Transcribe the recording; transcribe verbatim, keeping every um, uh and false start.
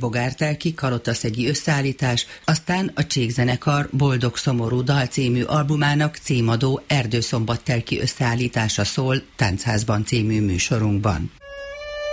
bogártelki karotaszegi összeállítás, aztán a Csíkzenekar Boldog Szomorú Dal című albumának címadó Erdőszombattelki összeállítása szól Táncházban című műsorunkban.